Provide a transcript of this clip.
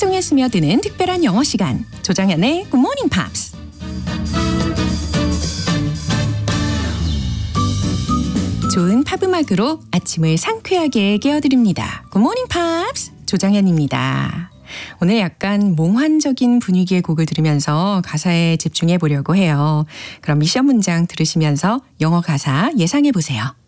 속에 스며드는 특별한 영어 시간, 조정현의 Good Morning Pops. 좋은 팝 음악으로 아침을 상쾌하게 깨워드립니다. Good Morning Pops, 조정현입니다. 오늘 약간 몽환적인 분위기의 곡을 들으면서 가사에 집중해 보려고 해요. 그럼 미션 문장 들으시면서 영어 가사 예상해 보세요.